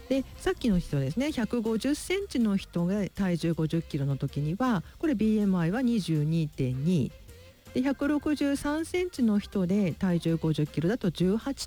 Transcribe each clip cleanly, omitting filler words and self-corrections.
でさっきの人ですね、150センチの人が体重50キロの時にはこれ BMI は 22.2 で、163センチの人で体重50キロだと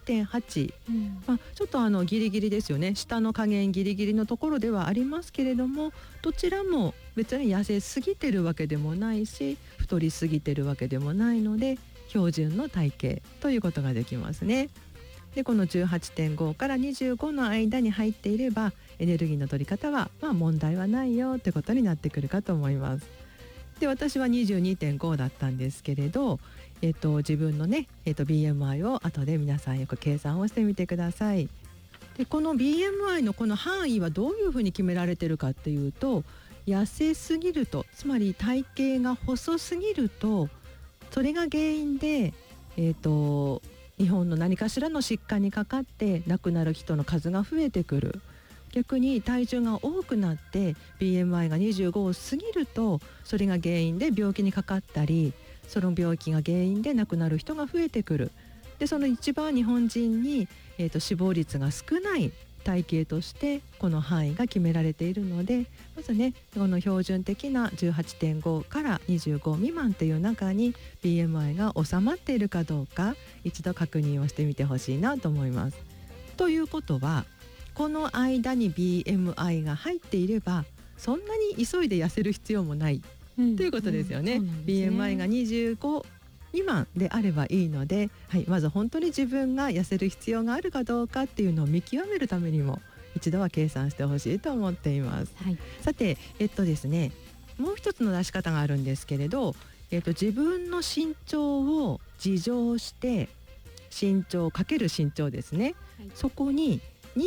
18.8、ちょっとギリギリですよね。下の加減ギリギリのところではありますけれども、どちらも別に痩せすぎてるわけでもないし太りすぎてるわけでもないので、標準の体型ということができますね。でこの 18.5 から25の間に入っていればエネルギーの取り方は問題はないよってことになってくるかと思います。で私は 22.5 だったんですけれど、自分のね、BMI を後で皆さんよく計算をしてみてください。でこの BMI のこの範囲はどういうふうに決められているかっていうと、痩せすぎると、つまり体型が細すぎるとそれが原因で、日本の何かしらの疾患にかかって亡くなる人の数が増えてくる。逆に体重が多くなって BMI が25を過ぎるとそれが原因で病気にかかったり、その病気が原因で亡くなる人が増えてくる。でその一番日本人に、死亡率が少ない体型としてこの範囲が決められているので、まずねこの標準的な 18.5 から25未満という中に BMI が収まっているかどうか一度確認をしてみてほしいなと思います。ということはこの間に BMI が入っていればそんなに急いで痩せる必要もない、ということですよね。BMI が25未満であればいいので、まず本当に自分が痩せる必要があるかどうかっていうのを見極めるためにも一度は計算してほしいと思っています。さてですね、もう一つの出し方があるんですけれど、自分の身長を自乗して身長かける身長ですね、そこに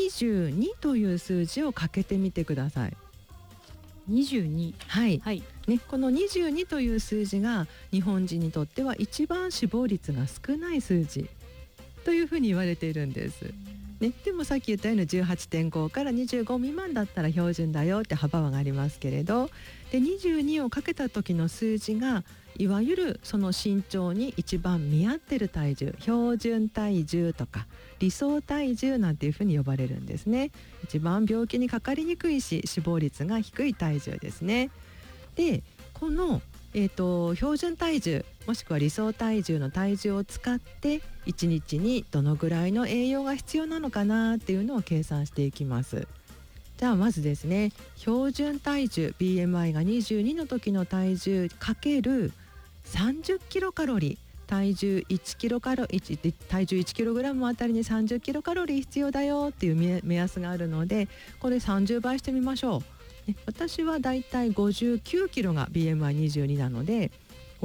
22という数字をかけてみてください。22、この22という数字が日本人にとっては一番死亡率が少ない数字というふうに言われているんです。でもさっき言ったように 18.5 から25未満だったら標準だよって幅はありますけれど、で22をかけた時の数字がいわゆるその身長に一番見合ってる体重、標準体重とか理想体重なんていうふうに呼ばれるんですね。一番病気にかかりにくいし死亡率が低い体重ですね。でこの標準体重もしくは理想体重の体重を使って1日にどのぐらいの栄養が必要なのかなっていうのを計算していきます。じゃあまずですね、標準体重 BMI が22の時の体重かける30キロカロリー、体重1キログラムあたりに30キロカロリー必要だよっていう目安があるので、これ30倍してみましょう。私はだいたい59キロが BMI22 なので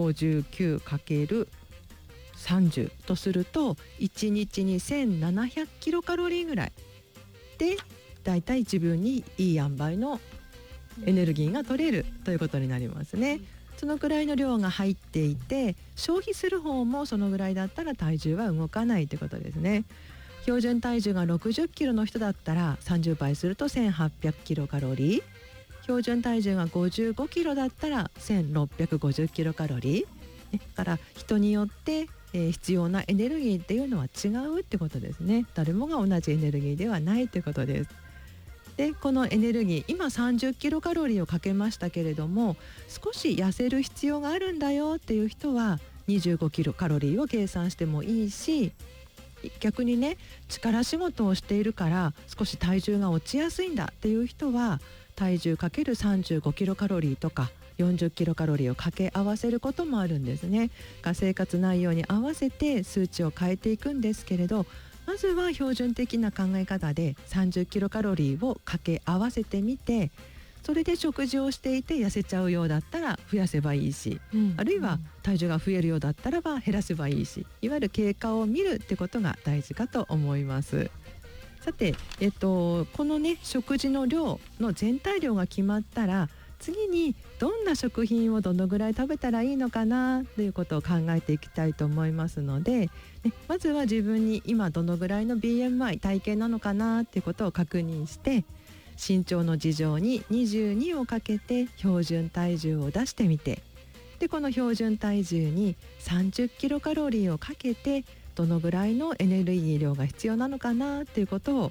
59×30 とすると1日に1700キロカロリーぐらいでだいたい自分にいい塩梅のエネルギーが取れるということになりますね。そのくらいの量が入っていて消費する方もそのぐらいだったら体重は動かないということですね。標準体重が60キロの人だったら30倍すると1800キロカロリー、標準体重が55キロだったら1650キロカロリー、だから人によって、必要なエネルギーっていうのは違うってことですね。誰もが同じエネルギーではないということです。でこのエネルギー今30キロカロリーをかけましたけれども、少し痩せる必要があるんだよっていう人は25キロカロリーを計算してもいいし、逆にね力仕事をしているから少し体重が落ちやすいんだっていう人は体重かける35キロカロリーとか40キロカロリーを掛け合わせることもあるんですね。生活内容に合わせて数値を変えていくんですけれど、まずは標準的な考え方で30キロカロリーを掛け合わせてみて、それで食事をしていて痩せちゃうようだったら増やせばいいし、あるいは体重が増えるようだったらば減らせばいいし、いわゆる経過を見るってことが大事かと思います。さて、このね食事の量の全体量が決まったら次にどんな食品をどのぐらい食べたらいいのかなということを考えていきたいと思いますので、まずは自分に今どのぐらいの BMI 体型なのかなということを確認して、身長の事情に22をかけて標準体重を出してみて、でこの標準体重に30キロカロリーをかけてどのぐらいのエネルギー量が必要なのかなということを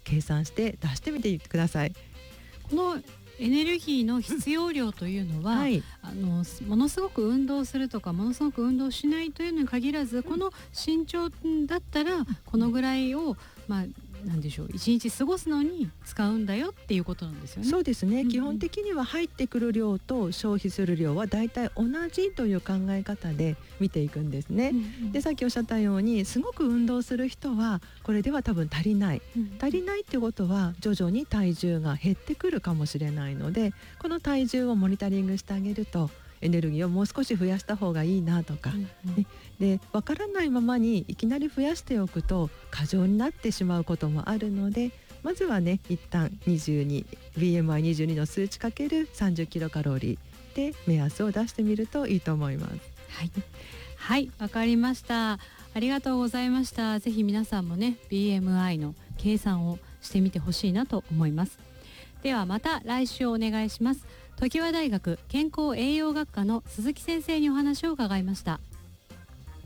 計算して出してみてください。 このエネルギーの必要量というのは、 はい、 ものすごく運動するとかものすごく運動しないというのに限らず、この身長だったらこのぐらいを、なんでしょう、一日過ごすのに使うんだよっていうことなんですよね。 そうですね、 うんうん、 基本的には入ってくる量と消費する量はだいたい同じという考え方で見ていくんですね。でさっきおっしゃったようにすごく運動する人はこれでは多分足りない、足りないっていうことは徐々に体重が減ってくるかもしれないので、この体重をモニタリングしてあげるとエネルギーをもう少し増やした方がいいなとか、で分からないままにいきなり増やしておくと過剰になってしまうこともあるので、まずはね一旦 BMI22 の数値かける30キロカロリーで目安を出してみるといいと思います。 はい、わかりました。ありがとうございました。ぜひ皆さんもね BMI の計算をしてみてほしいなと思います。ではまた来週お願いします。常盤大学健康栄養学科の鈴木先生にお話を伺いました。